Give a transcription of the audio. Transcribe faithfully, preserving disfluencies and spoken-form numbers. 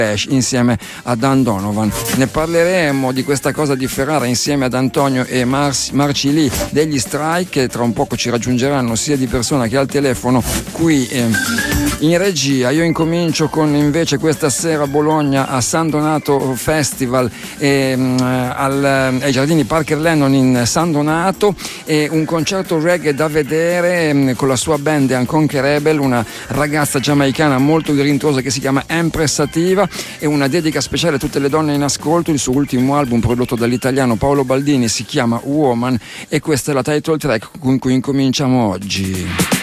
insieme a Dan Donovan. Ne parleremo di questa cosa di Ferrara insieme ad Antonio e Mar- Marci Lee degli Strike, che tra un poco ci raggiungeranno sia di persona che al telefono qui eh, in regia. Io incomincio con invece questa sera a Bologna a San Donato Festival e, mh, al, ai Giardini Parker Lennon in San Donato, e un concerto reggae da vedere mh, con la sua band Anconche Rebel, una ragazza giamaicana molto grintosa che si chiama Empress Sativa, e una dedica speciale a tutte le donne in ascolto. Il suo ultimo album prodotto dall'italiano Paolo Baldini si chiama Woman, e questa è la title track con cui incominciamo oggi.